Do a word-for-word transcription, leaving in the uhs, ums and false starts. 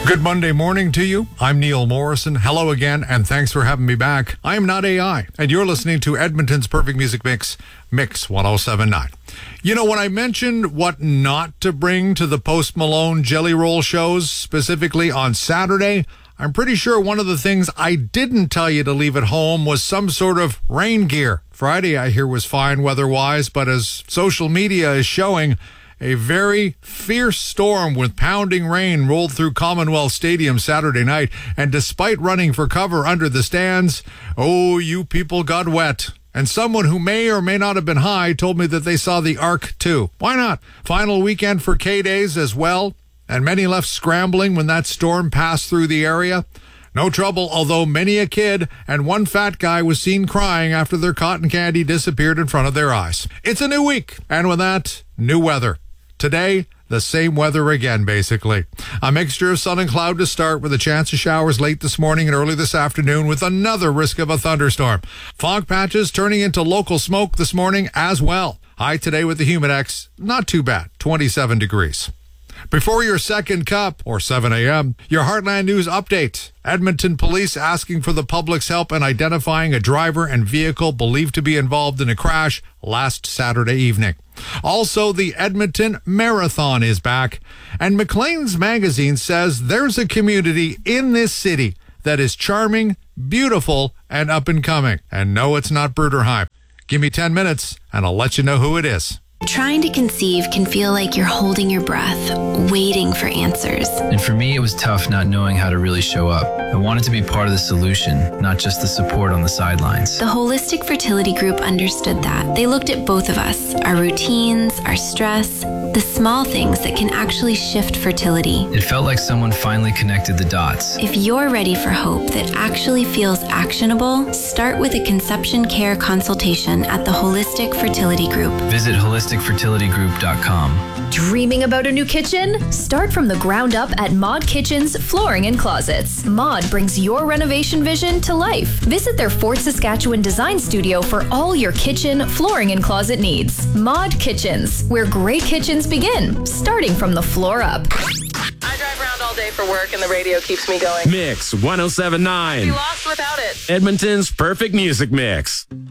Good Monday morning to you. I'm Neil Morrison. Hello again, and thanks for having me back. I am not A I, and you're listening to Edmonton's Perfect Music Mix, Mix ten seventy-nine. You know, when I mentioned what not to bring to the Post Malone Jelly Roll shows, specifically on Saturday, I'm pretty sure one of the things I didn't tell you to leave at home was some sort of rain gear. Friday, I hear, was fine weather-wise, but as social media is showing, a very fierce storm with pounding rain rolled through Commonwealth Stadium Saturday night, and despite running for cover under the stands, oh, you people got wet. And someone who may or may not have been high told me that they saw the Ark too. Why not? Final weekend for K-Days as well, and many left scrambling when that storm passed through the area. No trouble, although many a kid and one fat guy was seen crying after their cotton candy disappeared in front of their eyes. It's a new week, and with that, new weather. Today, the same weather again, basically. A mixture of sun and cloud to start, with a chance of showers late this morning and early this afternoon, with another risk of a thunderstorm. Fog patches turning into local smoke this morning as well. High today with the Humidex, not too bad, twenty-seven degrees. Before your second cup, or seven a.m., your Heartland News update. Edmonton police asking for the public's help in identifying a driver and vehicle believed to be involved in a crash last Saturday evening. Also, the Edmonton Marathon is back, and Maclean's magazine says there's a community in this city that is charming, beautiful, and up and coming. And no, it's not Bruderheim. Give me ten minutes, and I'll let you know who it is. Trying to conceive can feel like you're holding your breath, waiting for answers. And for me, it was tough not knowing how to really show up. I wanted to be part of the solution, not just the support on the sidelines. The Holistic Fertility Group understood that. They looked at both of us, our routines, our stress, the small things that can actually shift fertility. It felt like someone finally connected the dots. If you're ready for hope that actually feels actionable, start with a conception care consultation at the Holistic Fertility Group. Visit holistic fertility group dot com. Dreaming about a new kitchen? Start from the ground up at Mod Kitchens Flooring and Closets. Mod brings your renovation vision to life. Visit their Fort Saskatchewan design studio for all your kitchen, flooring, and closet needs. Mod Kitchens, where great kitchens begin, starting from the floor up. I drive around all day for work and the radio keeps me going. Mix ten seventy-nine. Be lost without it. Edmonton's Perfect Music Mix.